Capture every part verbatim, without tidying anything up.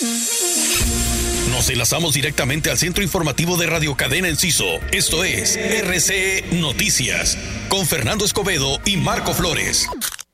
Nos enlazamos directamente al centro informativo de Radio Cadena Enciso. Esto es R C E Noticias, con Fernando Escobedo y Marco Flores.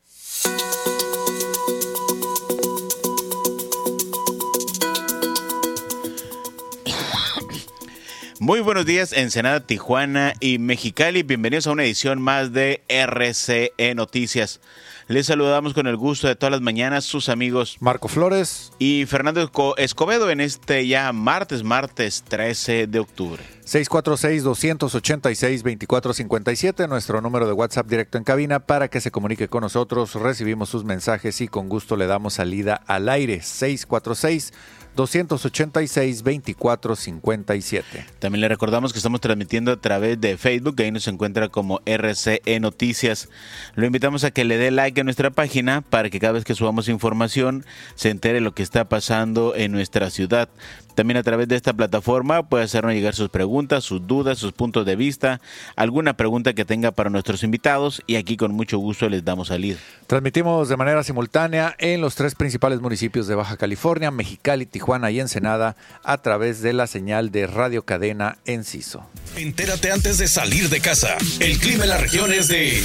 Muy buenos días, Ensenada, Tijuana y Mexicali. Bienvenidos a una edición más de R C E Noticias. Les saludamos con el gusto de todas las mañanas sus amigos Marco Flores y Fernando Escobedo en este ya martes, martes trece de octubre. seis cuatro seis, dos ocho seis, dos cuatro cinco siete, nuestro número de WhatsApp directo en cabina para que se comunique con nosotros. Recibimos sus mensajes y con gusto le damos salida al aire. seis cuatro seis, dos ocho seis, dos cuatro cinco siete. También le recordamos que estamos transmitiendo a través de Facebook, ahí nos encuentra como R C E Noticias. Lo invitamos a que le dé like a nuestra página para que cada vez que subamos información se entere lo que está pasando en nuestra ciudad. También a través de esta plataforma puede hacernos llegar sus preguntas, sus dudas, sus puntos de vista, alguna pregunta que tenga para nuestros invitados y aquí con mucho gusto les damos salida. Transmitimos de manera simultánea en los tres principales municipios de Baja California, Mexicali, Tijuana y Ensenada a través de la señal de Radio Cadena Enciso. Entérate antes de salir de casa. El clima en la región es de...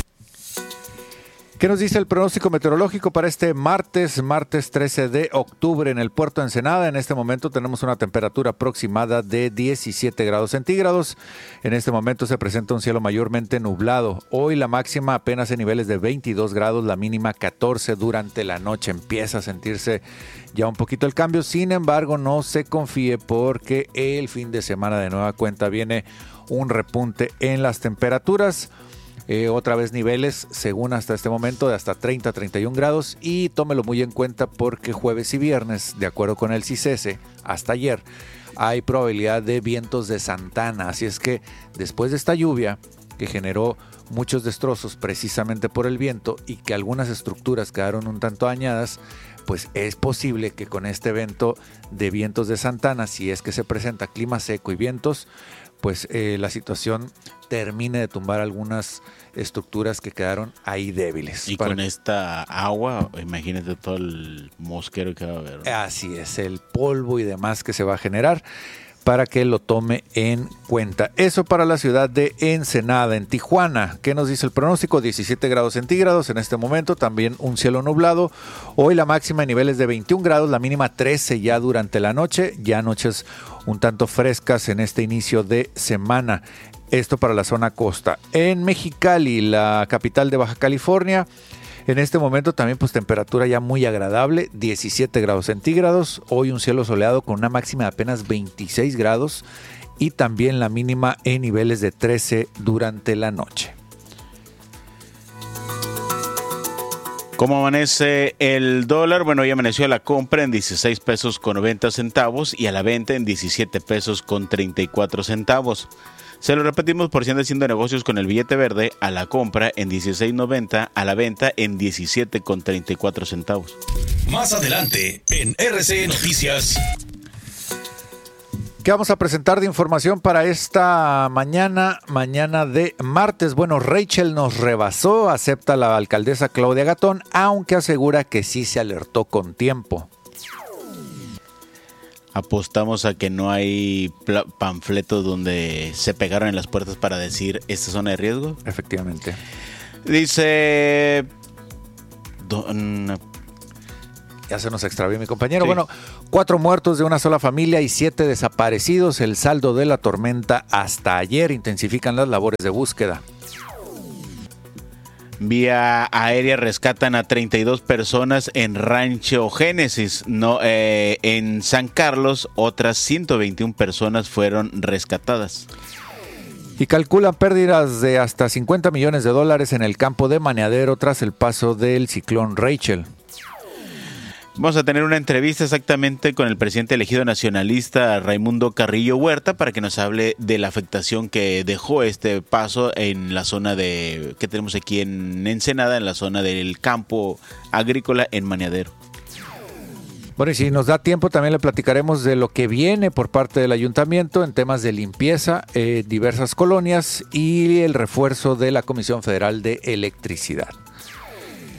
¿Qué nos dice el pronóstico meteorológico para este martes, martes trece de octubre en el puerto de Ensenada? En este momento tenemos una temperatura aproximada de diecisiete grados centígrados. En este momento se presenta un cielo mayormente nublado. Hoy la máxima apenas en niveles de veintidós grados, la mínima catorce. Durante la noche empieza a sentirse ya un poquito el cambio. Sin embargo, no se confíe porque el fin de semana de nueva cuenta viene un repunte en las temperaturas. Eh, otra vez niveles, según hasta este momento, de hasta treinta a treinta y un grados, y tómelo muy en cuenta porque jueves y viernes, de acuerdo con el CICESE, hasta ayer, hay probabilidad de vientos de Santana. Así es que después de esta lluvia que generó muchos destrozos precisamente por el viento y que algunas estructuras quedaron un tanto dañadas, pues es posible que con este evento de vientos de Santana, si es que se presenta clima seco y vientos, pues eh, la situación termine de tumbar algunas estructuras que quedaron ahí débiles. Y Para... con esta agua, imagínate todo el mosquero que va a haber, ¿no? Así es, el polvo y demás que se va a generar, para que lo tome en cuenta. Eso para la ciudad de Ensenada. En Tijuana, ¿qué nos dice el pronóstico? diecisiete grados centígrados en este momento, también un cielo nublado. Hoy la máxima en niveles de veintiún grados, la mínima trece ya durante la noche, ya noches un tanto frescas en este inicio de semana. Esto para la zona costa. En Mexicali, la capital de Baja California, en este momento también pues temperatura ya muy agradable, diecisiete grados centígrados. Hoy un cielo soleado con una máxima de apenas veintiséis grados y también la mínima en niveles de trece durante la noche. ¿Cómo amanece el dólar? Bueno, hoy amaneció a la compra en dieciséis pesos con noventa centavos y a la venta en diecisiete pesos con treinta y cuatro centavos. Se lo repetimos por si anda haciendo negocios con el billete verde, a la compra en dieciséis noventa, a la venta en diecisiete con treinta y cuatro centavos. Más adelante en R C E Noticias. ¿Qué vamos a presentar de información para esta mañana, mañana de martes? Bueno, Rachel nos rebasó, acepta la alcaldesa Claudia Gatón, aunque asegura que sí se alertó con tiempo. Apostamos a que no hay pl- panfletos donde se pegaron en las puertas para decir esta zona de riesgo. Efectivamente. Dice... Don... Ya se nos extravió mi compañero. Sí. Bueno, cuatro muertos de una sola familia y siete desaparecidos. El saldo de la tormenta hasta ayer. Intensifican las labores de búsqueda. Vía aérea rescatan a treinta y dos personas en Rancho Génesis. No, eh, en San Carlos, otras ciento veintiuna personas fueron rescatadas. Y calculan pérdidas de hasta cincuenta millones de dólares en el campo de Maneadero tras el paso del ciclón Rachel. Vamos a tener una entrevista exactamente con el presidente elegido nacionalista Raimundo Carrillo Huerta para que nos hable de la afectación que dejó este paso en la zona de que tenemos aquí en Ensenada, en la zona del campo agrícola en Maneadero. Bueno, y si nos da tiempo también le platicaremos de lo que viene por parte del ayuntamiento en temas de limpieza, eh, diversas colonias y el refuerzo de la Comisión Federal de Electricidad.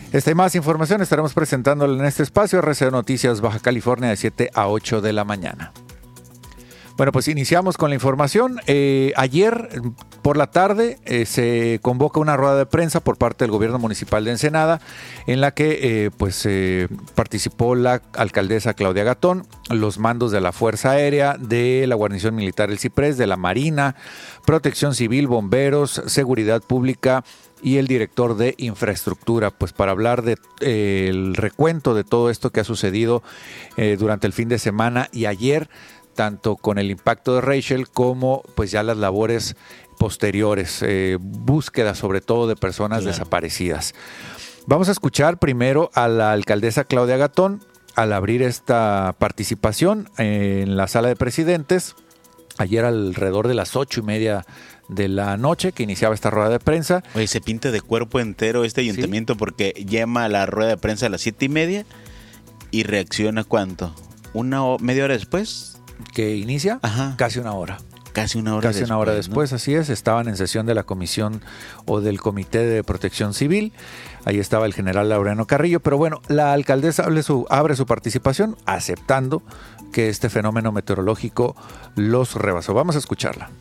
Esta y más información estaremos presentándole en este espacio R C E Noticias Baja California de siete a ocho de la mañana. Bueno, pues iniciamos con la información. Eh, ayer por la tarde eh, se convoca una rueda de prensa por parte del gobierno municipal de Ensenada en la que eh, pues eh, participó la alcaldesa Claudia Gatón, los mandos de la Fuerza Aérea, de la Guarnición Militar El Ciprés, de la Marina, Protección Civil, Bomberos, Seguridad Pública y el director de Infraestructura, pues para hablar del de, eh, recuento de todo esto que ha sucedido eh, durante el fin de semana y ayer, tanto con el impacto de Rachel como pues ya las labores posteriores, eh, búsqueda sobre todo de personas claro. desaparecidas. Vamos a escuchar primero a la alcaldesa Claudia Gatón al abrir esta participación en la sala de presidentes, ayer alrededor de las ocho y media de la noche que iniciaba esta rueda de prensa. Oye, se pinta de cuerpo entero este ayuntamiento, ¿sí? Porque llama a la rueda de prensa a las siete y media y reacciona ¿cuánto? ¿Una o media hora después? Que inicia, Ajá. casi una hora. Casi una hora Casi después, una hora después, ¿no? Así es. Estaban en sesión de la comisión o del Comité de Protección Civil. Ahí estaba el general Laureano Carrillo. Pero bueno, la alcaldesa abre su, abre su participación aceptando que este fenómeno meteorológico los rebasó. Vamos a escucharla.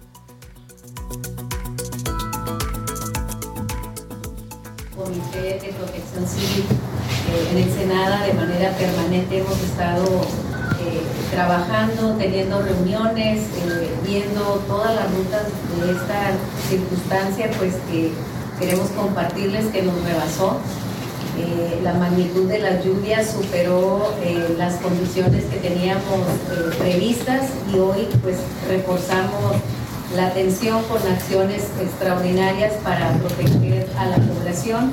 Comité de Protección Civil eh, en Ensenada de manera permanente hemos estado eh, trabajando, teniendo reuniones, eh, viendo todas las rutas de esta circunstancia, pues que queremos compartirles que nos rebasó. Eh, la magnitud de las lluvias superó eh, las condiciones que teníamos eh, previstas y hoy pues reforzamos la atención con acciones extraordinarias para proteger a la población.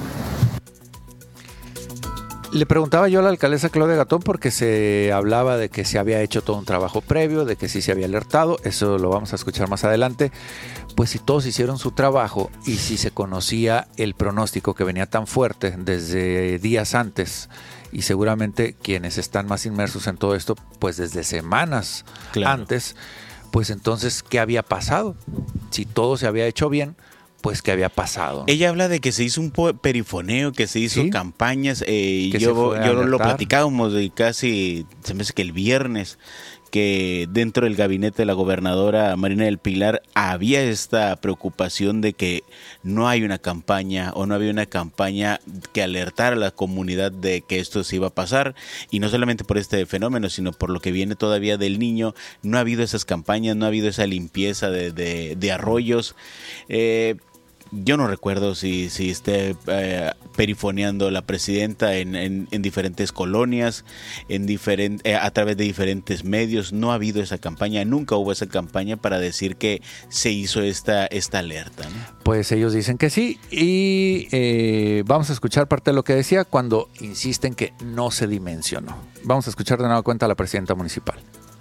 Le preguntaba yo a la alcaldesa Claudia Gatón porque se hablaba de que se había hecho todo un trabajo previo, de que sí se había alertado, eso lo vamos a escuchar más adelante. Pues si todos hicieron su trabajo y si se conocía el pronóstico que venía tan fuerte desde días antes, y seguramente quienes están más inmersos en todo esto, pues desde semanas claro. antes, pues entonces, ¿qué había pasado? Si todo se había hecho bien, pues ¿qué había pasado? Ella habla de que se hizo un perifoneo, que se hizo ¿Sí? campañas, eh, y yo, yo lo platicábamos de casi, se me hace que el viernes, que dentro del gabinete de la gobernadora Marina del Pilar había esta preocupación de que no hay una campaña o no había una campaña que alertara a la comunidad de que esto se iba a pasar, y no solamente por este fenómeno, sino por lo que viene todavía del Niño. No ha habido esas campañas, no ha habido esa limpieza de, de, de arroyos. Eh, Yo no recuerdo si, si esté eh, perifoneando la presidenta en, en, en diferentes colonias, en diferent, eh, a través de diferentes medios. No ha habido esa campaña, nunca hubo esa campaña para decir que se hizo esta, esta alerta, ¿no? Pues ellos dicen que sí, y eh, vamos a escuchar parte de lo que decía cuando insisten que no se dimensionó. Vamos a escuchar de nueva cuenta a la presidenta municipal.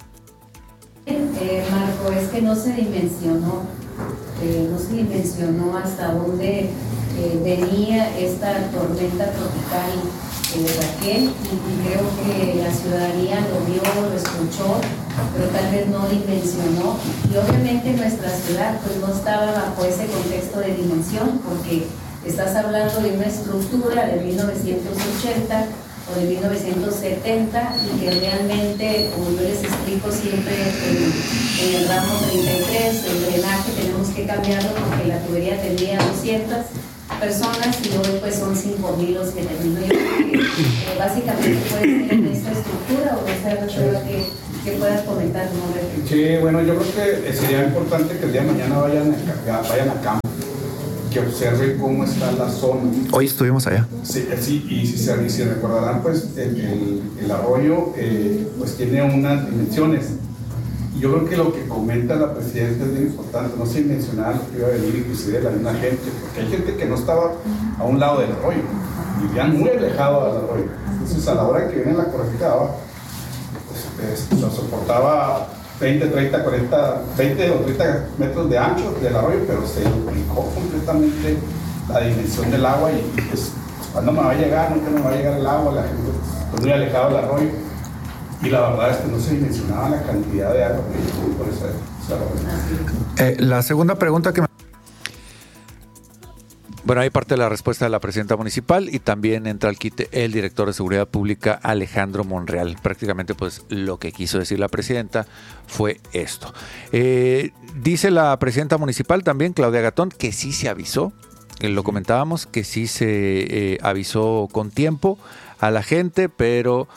Eh, Marco, es que no se dimensionó, eh, no se dimensionó hasta dónde eh, venía esta tormenta tropical eh, Raquel, y, y creo que la ciudadanía lo vio, lo escuchó, pero tal vez no dimensionó, y obviamente nuestra ciudad pues no estaba bajo ese contexto de dimensión, porque estás hablando de una estructura de mil novecientos ochenta o de mil novecientos setenta, y que realmente, como yo les explico siempre, en, en el ramo treinta y tres, el drenaje tenemos que cambiarlo porque la tubería tendría doscientas personas y hoy pues son cinco mil los que termino. Yo creo que eh, básicamente puede ser en esta estructura, o esa prueba que, que puedas comentar, ¿no? Sí, bueno, yo creo que sería importante que el día de mañana vayan a, vayan a campo, que observen cómo está la zona. Hoy estuvimos allá. Sí, sí, y si se si recordarán, pues el, el, el arroyo eh, pues tiene unas dimensiones. Y yo creo que lo que comenta la presidenta es bien importante, no se mencionaba lo que iba a venir inclusive de la misma gente, porque hay gente que no estaba a un lado del arroyo, vivían muy alejados del arroyo. Entonces a la hora que viene la correcta abajo, pues, pues, lo soportaba veinte, treinta, cuarenta, veinte o treinta metros de ancho del arroyo, pero se duplicó completamente la dimensión del agua, y pues cuando me va a llegar, nunca me va a llegar el agua, la gente pues, muy alejado del arroyo, y la verdad es que no se dimensionaba la cantidad de agua que llegó por ese, ese arroyo. Eh, la segunda pregunta que me... Bueno, ahí parte de la respuesta de la presidenta municipal y también entra al quite el director de Seguridad Pública, Alejandro Monreal. Prácticamente, pues, lo que quiso decir la presidenta fue esto. Eh, dice la presidenta municipal también, Claudia Gatón, que sí se avisó, que lo comentábamos, que sí se eh, avisó con tiempo a la gente, pero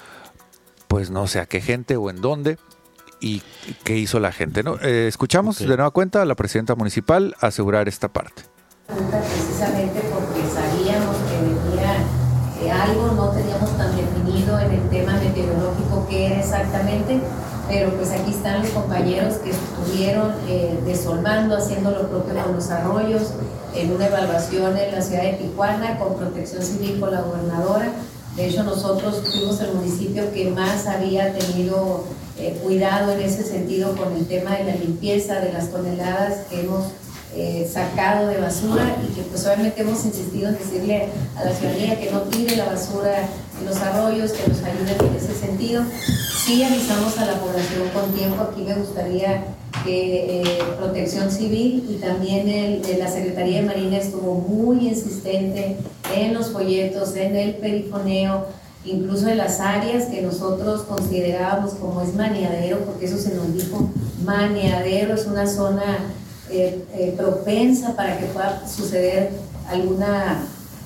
pues no sé a qué gente o en dónde y qué hizo la gente, ¿no? Eh, escuchamos okay. de nueva cuenta a la presidenta municipal asegurar esta parte. Precisamente porque sabíamos que venía eh, algo, no teníamos tan definido en el tema meteorológico qué era exactamente, pero pues aquí están los compañeros que estuvieron eh, desolvando, haciendo lo propio con los arroyos, en una evaluación en la ciudad de Tijuana, con Protección Civil, con la gobernadora. De hecho, nosotros fuimos el municipio que más había tenido eh, cuidado en ese sentido con el tema de la limpieza de las toneladas que hemos Eh, sacado de basura y que pues obviamente hemos insistido en decirle a la ciudadanía que no tire la basura en los arroyos, que nos ayuden en ese sentido. Sí avisamos a la población con tiempo. Aquí me gustaría que eh, Protección Civil y también el, de la Secretaría de Marina estuvo muy insistente en los folletos, en el perifoneo, incluso en las áreas que nosotros considerábamos como es maniadero, porque eso se nos dijo, maniadero es una zona Eh, eh, propensa para que pueda suceder alguna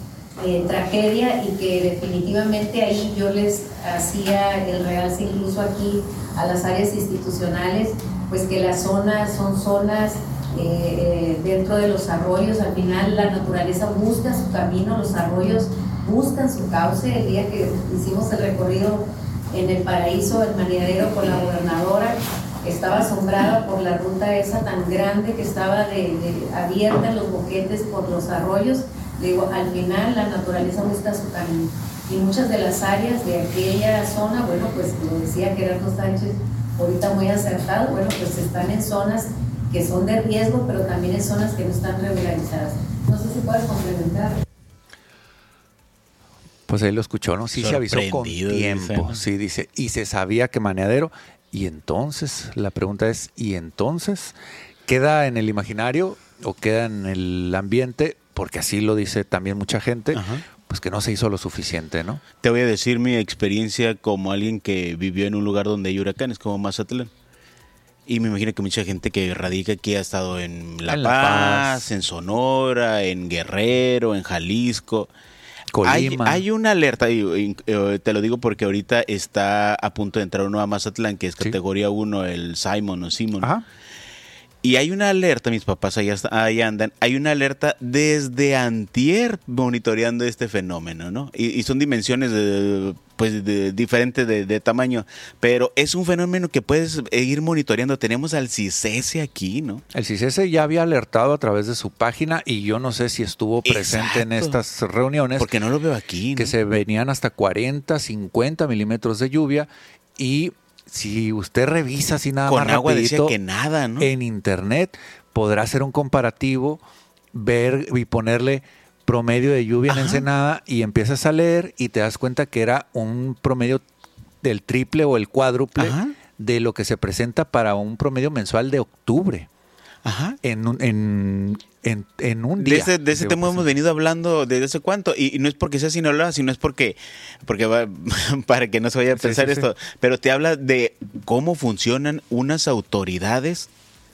eh, tragedia y que definitivamente ahí yo les hacía el realce incluso aquí a las áreas institucionales, pues que las zonas son zonas eh, eh, dentro de los arroyos. Al final la naturaleza busca su camino, los arroyos buscan su cauce. El día que hicimos el recorrido en el Paraíso, el maniadero con la gobernadora, estaba asombrada por la ruta esa tan grande que estaba de, de, abierta en los boquetes por los arroyos. Digo, al final la naturaleza busca su camino. Y muchas de las áreas de aquella zona, bueno, pues lo decía Gerardo Sánchez, ahorita muy acertado, bueno, pues están en zonas que son de riesgo, pero también en zonas que no están regularizadas. No sé si puedes complementar. Pues ahí lo escuchó, ¿no? Sí se avisó con tiempo, dice. Sí, dice, y se sabía que maniadero. Y entonces, la pregunta es, ¿y entonces queda en el imaginario o queda en el ambiente? Porque así lo dice también mucha gente, ajá, pues que no se hizo lo suficiente, ¿no? Te voy a decir mi experiencia como alguien que vivió en un lugar donde hay huracanes, como Mazatlán. Y me imagino que mucha gente que radica aquí ha estado en La, en Paz, La Paz, en Sonora, en Guerrero, en Jalisco. Hay, hay una alerta, y, y, te lo digo porque ahorita está a punto de entrar uno a Mazatlán, que es categoría ¿sí? uno, el Simon o Simon. Ajá. Y hay una alerta, mis papás ahí, ahí andan, hay una alerta desde antier monitoreando este fenómeno, ¿no? Y, y son dimensiones de, pues, de, diferentes de, de tamaño, pero es un fenómeno que puedes ir monitoreando. Tenemos al CICESE aquí, ¿no? El CICESE ya había alertado a través de su página y yo no sé si estuvo presente Exacto. en estas reuniones. Porque no lo veo aquí, ¿no? Que se venían hasta cuarenta, cincuenta milímetros de lluvia y... Si usted revisa así nada Con más agua rapidito, decía que nada, ¿no? En internet podrá hacer un comparativo, ver y ponerle promedio de lluvia Ajá. en Ensenada y empiezas a leer y te das cuenta que era un promedio del triple o el cuádruple Ajá. de lo que se presenta para un promedio mensual de octubre. Ajá. En un, en, en, en un día. De ese, de ese tema hemos venido hablando desde hace cuánto, y, y no es porque sea Sinaloa, sino es porque, porque va, para que no se vaya a pensar sí, sí, esto, sí. pero te habla de cómo funcionan unas autoridades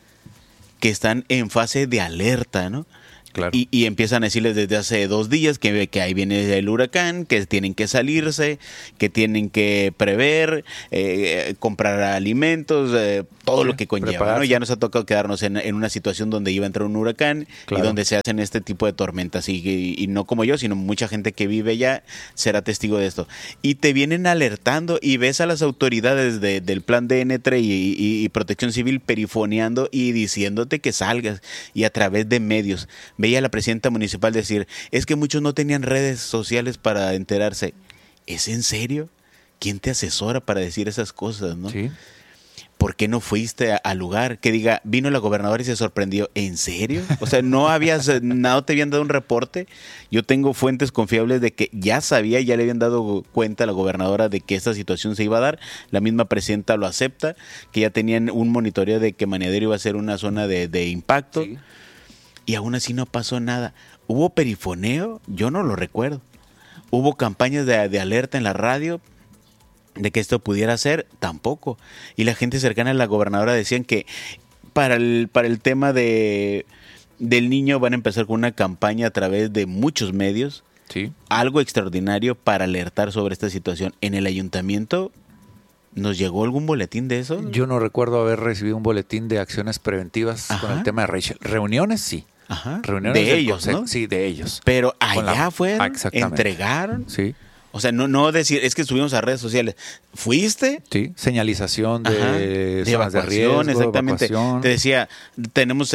que están en fase de alerta, ¿no? Claro. Y, y empiezan a decirles desde hace dos días que, que ahí viene el huracán, que tienen que salirse, que tienen que prever, eh, comprar alimentos, eh, todo sí, lo que conlleva, ¿no? Ya nos ha tocado quedarnos en, en una situación donde iba a entrar un huracán claro. y donde se hacen este tipo de tormentas. Y, y, y no como yo, sino mucha gente que vive allá será testigo de esto. Y te vienen alertando y ves a las autoridades de, del plan D N tres y, y, y Protección Civil perifoneando y diciéndote que salgas. Y a través de medios. Veía a la presidenta municipal decir, es que muchos no tenían redes sociales para enterarse. ¿Es en serio? ¿Quién te asesora para decir esas cosas, no? Sí. ¿Por qué no fuiste al lugar? Que diga, vino la gobernadora y se sorprendió. ¿En serio? O sea, no habías, no te habían dado un reporte. Yo tengo fuentes confiables de que ya sabía, ya le habían dado cuenta a la gobernadora de que esta situación se iba a dar. La misma presidenta lo acepta, que ya tenían un monitoreo de que Maniadero iba a ser una zona de, de impacto. Sí. Y aún así no pasó nada. ¿Hubo perifoneo? Yo no lo recuerdo. ¿Hubo campañas de, de alerta en la radio de que esto pudiera ser? Tampoco. Y la gente cercana a la gobernadora decían que para el, para el tema de, del niño van a empezar con una campaña a través de muchos medios. Sí. Algo extraordinario para alertar sobre esta situación. ¿En el ayuntamiento nos llegó algún boletín de eso? Yo no recuerdo haber recibido un boletín de acciones preventivas Ajá. con el tema de Rachel. Reuniones, sí. Ajá. Reuniones de del ellos, consejo, ¿no? Sí, de ellos. Pero Con allá la- fueron, Ah, exactamente. entregaron. Sí, O sea, no, no decir, es que subimos a redes sociales. ¿Fuiste? sí. Señalización de, Ajá, de zonas de evacuación, riesgo, exactamente. evacuación. Te decía, tenemos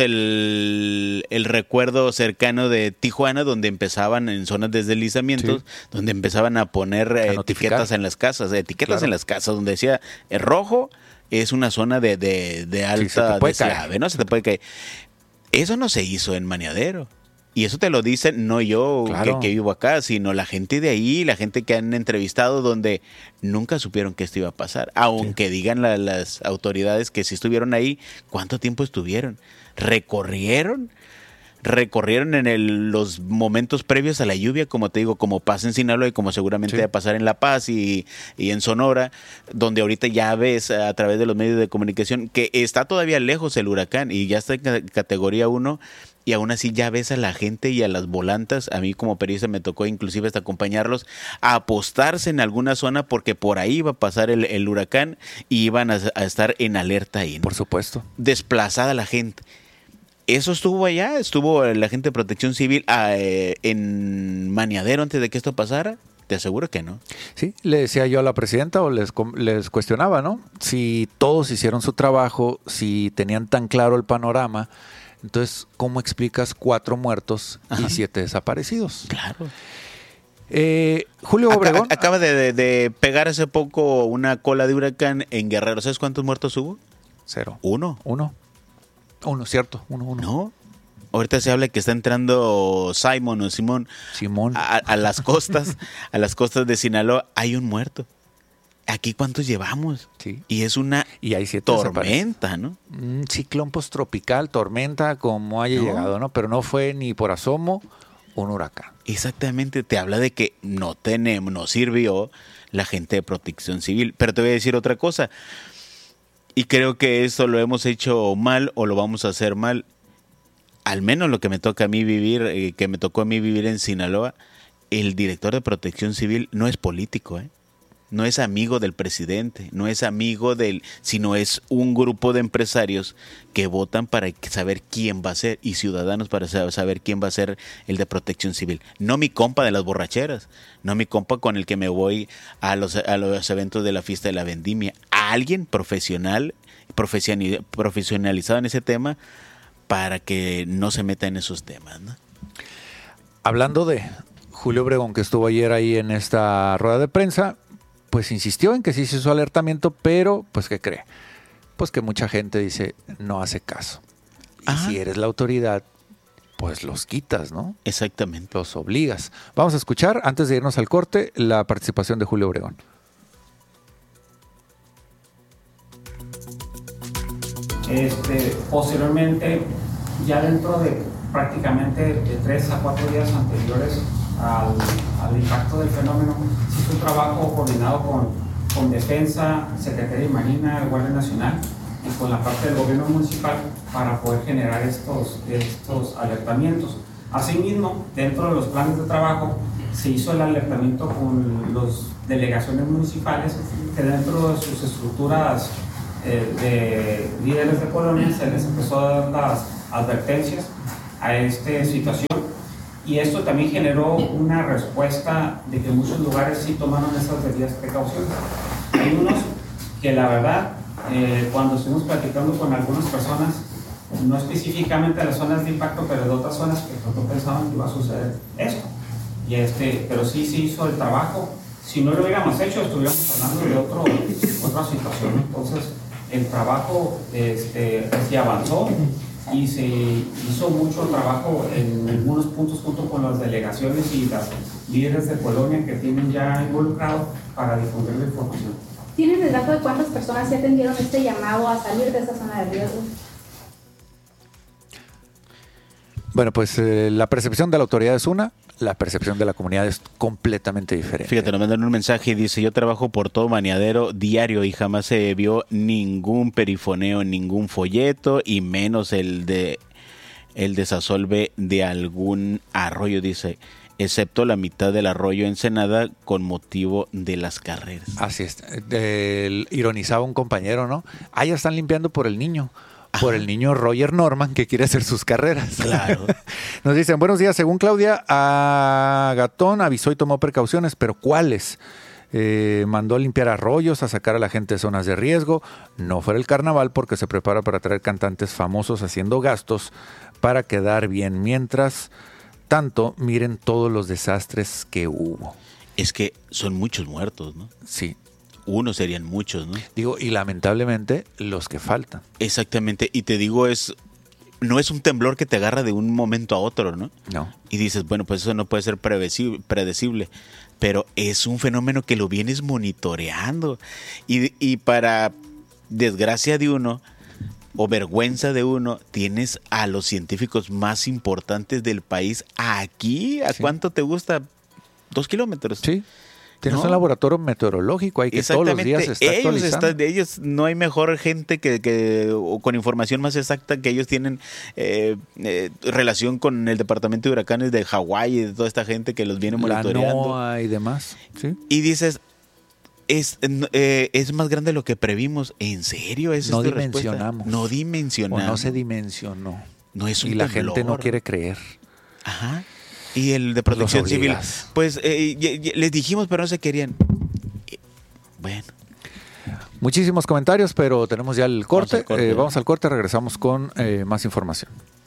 el, el recuerdo cercano de Tijuana, donde empezaban en zonas de deslizamientos, Sí. donde empezaban a poner A eh, notificar. etiquetas en las casas, etiquetas Claro. en las casas, donde decía, el rojo es una zona de, de, de se te alta puede deslave, caer. ¿no? Se te puede caer. Eso no se hizo en Maniadero. Y eso te lo dicen no yo Claro. que, que vivo acá, sino la gente de ahí, la gente que han entrevistado donde nunca supieron que esto iba a pasar. Aunque digan la- las autoridades que si estuvieron ahí, ¿cuánto tiempo estuvieron? ¿Recorrieron? Recorrieron en el- los momentos previos a la lluvia, como te digo, como pasa en Sinaloa y como seguramente Sí. va a pasar en La Paz y, y en Sonora, donde ahorita ya ves a través de los medios de comunicación que está todavía lejos el huracán y ya está en ca- categoría uno. Y aún así ya ves a la gente y a las volantas, a mí como periodista me tocó inclusive hasta acompañarlos a apostarse en alguna zona porque por ahí iba a pasar el, el huracán y iban a, a estar en alerta ahí, ¿no? Por supuesto. Desplazada la gente. ¿Eso estuvo allá? ¿Estuvo la gente de Protección Civil ah, eh, en Maniadero antes de que esto pasara? Te aseguro que no. Sí, le decía yo a la presidenta o les, com- les cuestionaba, ¿no? Si todos hicieron su trabajo, si tenían tan claro el panorama, entonces, ¿cómo explicas cuatro muertos Ajá. y siete desaparecidos? Claro. Eh, Julio Aca- Obregón. acaba de, de- de pegar hace poco una cola de huracán en Guerrero. ¿Sabes cuántos muertos hubo? Cero. Uno. Uno. Uno, cierto. Uno, uno. No. Ahorita se habla que está entrando Simon o Simón Simón. a, a las costas, a las costas de Sinaloa. Hay un muerto. ¿Aquí cuántos llevamos? Sí. Y es una Y hay siete tormenta, ¿no? Un ciclón posttropical, tormenta, como haya No. llegado, ¿no? Pero no fue ni por asomo un huracán. Exactamente, te habla de que no tenemos, no sirvió la gente de Protección Civil. Pero te voy a decir otra cosa. Y creo que esto lo hemos hecho mal o lo vamos a hacer mal. Al menos lo que me toca a mí vivir, eh, que me tocó a mí vivir en Sinaloa, el director de Protección Civil no es político, ¿eh? No es amigo del presidente, no es amigo del, sino es un grupo de empresarios que votan para saber quién va a ser y ciudadanos para saber quién va a ser el de Protección Civil. No mi compa de las borracheras, no mi compa con el que me voy a los, a los eventos de la fiesta de la vendimia. A alguien profesional, profesioni- profesionalizado en ese tema para que no se meta en esos temas, ¿no? Hablando de Julio Obregón, que estuvo ayer ahí en esta rueda de prensa, pues insistió en que sí se hizo alertamiento, pero pues ¿qué cree? Pues que mucha gente dice, no hace caso. Y Ajá. si eres la autoridad, pues los quitas, ¿no? Exactamente. Los obligas. Vamos a escuchar, antes de irnos al corte, la participación de Julio Obregón. Este, posteriormente, ya dentro de prácticamente de tres a cuatro días anteriores al, al impacto del fenómeno, se hizo un trabajo coordinado con, con Defensa, Secretaría de Marina, Guardia Nacional y con la parte del gobierno municipal para poder generar estos, estos alertamientos. Asimismo, dentro de los planes de trabajo, se hizo el alertamiento con las delegaciones municipales que dentro de sus estructuras eh, de líderes de colonia se les empezó a dar las advertencias a esta situación y esto también generó una respuesta de que muchos lugares sí tomaron esas debidas precauciones. Hay unos que la verdad, eh, cuando estuvimos platicando con algunas personas, no específicamente de las zonas de impacto, pero de otras zonas que no pensaban que iba a suceder esto. Y este, pero sí se hizo el trabajo. Si no lo hubiéramos hecho, estuviéramos hablando de otro, otra situación. Entonces, el trabajo este, se avanzó y se hizo mucho trabajo en algunos puntos junto con las delegaciones y las líderes de colonia que tienen ya involucrado para difundir la información. ¿Tienen el dato de cuántas personas se atendieron este llamado a salir de esa zona de riesgo? Bueno, pues eh, la percepción de la autoridad es una, la percepción de la comunidad es completamente diferente. Fíjate, nos mandan un mensaje y dice, yo trabajo por todo Baneadero diario y jamás se vio ningún perifoneo, ningún folleto y menos el de el desasolve de algún arroyo, dice, excepto la mitad del arroyo Ensenada con motivo de las carreras. Así es, eh, ironizaba un compañero, ¿no? Ah, ya están limpiando por el niño. Por el niño Roger Norman que quiere hacer sus carreras. Claro. Nos dicen, buenos días, según Claudia, Agatón avisó y tomó precauciones, pero ¿cuáles? Eh, mandó a limpiar arroyos, a sacar a la gente de zonas de riesgo. No fue el carnaval porque se prepara para traer cantantes famosos haciendo gastos para quedar bien. Mientras tanto, miren todos los desastres que hubo. Es que son muchos muertos, ¿no? Sí. Uno serían muchos, ¿no? Digo, y lamentablemente los que faltan. Exactamente, y te digo, es no es un temblor que te agarra de un momento a otro, ¿no? No. Y dices, bueno, pues eso no puede ser predecible, predecible pero es un fenómeno que lo vienes monitoreando. Y, y para desgracia de uno, o vergüenza de uno, tienes a los científicos más importantes del país aquí. ¿A sí. cuánto te gusta? ¿Dos kilómetros? Sí. Tienes no. un laboratorio meteorológico ahí que todos los días se está ellos actualizando. Está, de ellos no hay mejor gente que, que o con información más exacta que ellos tienen eh, eh, relación con el departamento de huracanes de Hawái y de toda esta gente que los viene monitoreando. La NOAA y demás. ¿Sí? Y dices, es, eh, es más grande de lo que previmos. ¿En serio? ¿Esa no es tu dimensionamos. Respuesta? No dimensionamos. O no se dimensionó. No es un y la temblor. gente no quiere creer. Ajá. Y el de protección civil, pues eh, y, y, les dijimos, pero no se querían. Y, bueno. Muchísimos comentarios, pero tenemos ya el corte. Vamos al corte, eh, vamos al corte regresamos con eh, más información.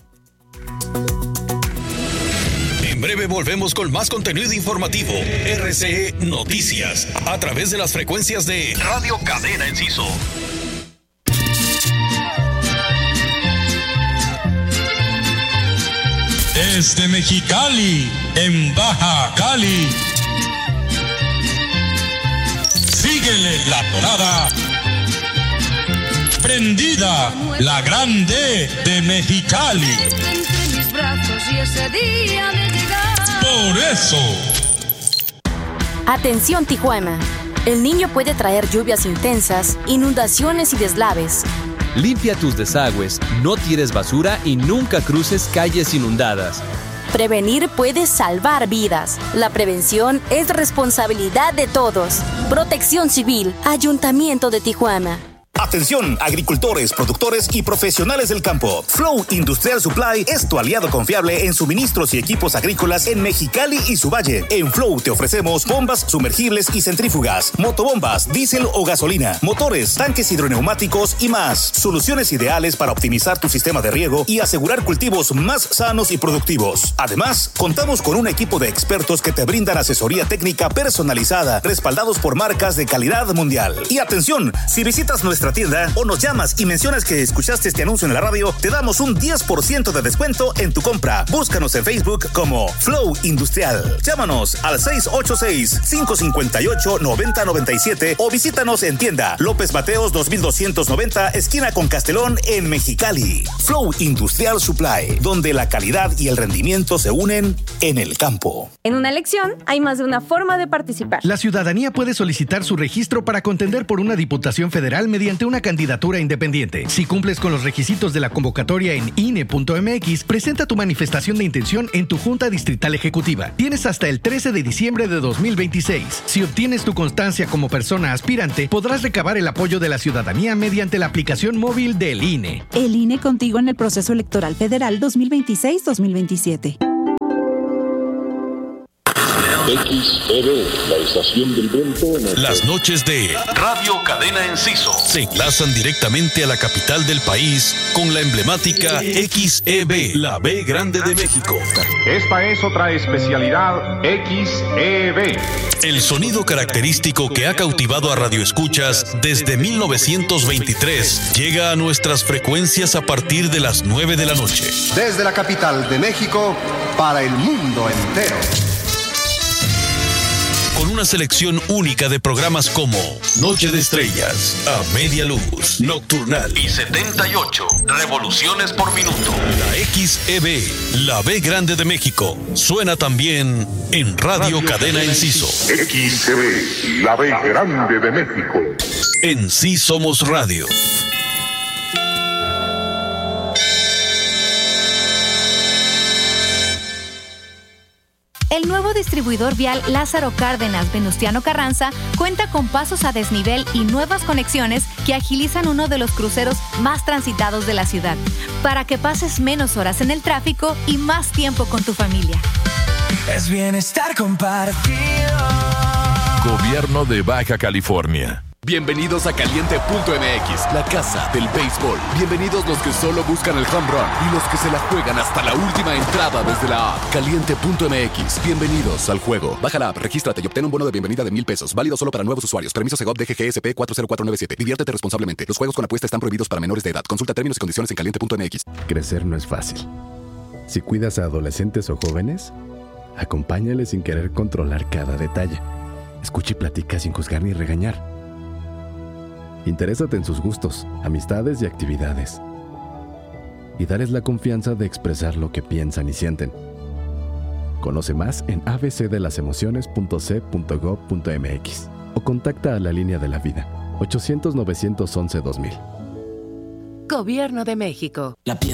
En breve volvemos con más contenido informativo. R C E Noticias, a través de las frecuencias de Radio Cadena Enciso. Desde Mexicali, en Baja Cali. Síguele la tonada. Prendida, la grande de Mexicali. Por eso. Atención, Tijuana. El Niño puede traer lluvias intensas, inundaciones y deslaves. Limpia tus desagües, no tires basura y nunca cruces calles inundadas. Prevenir puede salvar vidas. La prevención es responsabilidad de todos. Protección Civil, Ayuntamiento de Tijuana. Atención, agricultores, productores y profesionales del campo. Flow Industrial Supply es tu aliado confiable en suministros y equipos agrícolas en Mexicali y su valle. En Flow te ofrecemos bombas sumergibles y centrífugas, motobombas, diésel o gasolina, motores, tanques hidroneumáticos y más. Soluciones ideales para optimizar tu sistema de riego y asegurar cultivos más sanos y productivos. Además, contamos con un equipo de expertos que te brindan asesoría técnica personalizada, respaldados por marcas de calidad mundial. Y atención, si visitas nuestra tienda o nos llamas y mencionas que escuchaste este anuncio en la radio, te damos un diez por ciento de descuento en tu compra. Búscanos en Facebook como Flow Industrial. Llámanos al seis ocho seis, cinco cinco ocho, nueve cero nueve siete o visítanos en tienda López Mateos dos mil doscientos noventa, esquina con Castelón en Mexicali. Flow Industrial Supply, donde la calidad y el rendimiento se unen en el campo. En una elección hay más de una forma de participar. La ciudadanía puede solicitar su registro para contender por una diputación federal mediante una candidatura independiente. Si cumples con los requisitos de la convocatoria en I N E punto M X, presenta tu manifestación de intención en tu Junta Distrital Ejecutiva. Tienes hasta el trece de diciembre de dos mil veintiséis. Si obtienes tu constancia como persona aspirante, podrás recabar el apoyo de la ciudadanía mediante la aplicación móvil del I N E. El I N E contigo en el proceso electoral federal dos mil veintiséis dos mil veintisiete. X E B, la estación del viento. Las noches de Radio Cadena Enciso se enlazan directamente a la capital del país con la emblemática X E B, la B grande de México. Esta es otra especialidad X E B. El sonido característico que ha cautivado a radioescuchas desde mil novecientos veintitrés llega a nuestras frecuencias a partir de las nueve de la noche. Desde la capital de México para el mundo entero. con una selección única de programas como Noche de Estrellas, A Media Luz, Nocturnal y setenta y ocho revoluciones por minuto. La X E B, la B Grande de México, suena también en Radio, Radio Cadena Enciso. X E B, la B Grande de México. En Sí Somos Radio. El nuevo distribuidor vial Lázaro Cárdenas Venustiano Carranza cuenta con pasos a desnivel y nuevas conexiones que agilizan uno de los cruceros más transitados de la ciudad, para que pases menos horas en el tráfico y más tiempo con tu familia. Es bienestar compartido. Gobierno de Baja California. Bienvenidos a Caliente punto M X, la casa del béisbol. Bienvenidos los que solo buscan el home run y los que se la juegan hasta la última entrada desde la app. Caliente punto M X, bienvenidos al juego. Baja la app, regístrate y obtén un bono de bienvenida de mil pesos. Válido solo para nuevos usuarios. Permiso Segov D G G S P cuatro cero cuatro nueve siete. Diviértete responsablemente. Los juegos con apuesta están prohibidos para menores de edad. Consulta términos y condiciones en Caliente punto M X. Crecer no es fácil. Si cuidas a adolescentes o jóvenes, acompáñales sin querer controlar cada detalle. Escucha y platica sin juzgar ni regañar. Interésate en sus gustos, amistades y actividades. Y dales la confianza de expresar lo que piensan y sienten. Conoce más en a b c de las emociones punto c punto gov punto m x o contacta a la línea de la vida ochocientos, novecientos once, dos mil. Gobierno de México. La piedra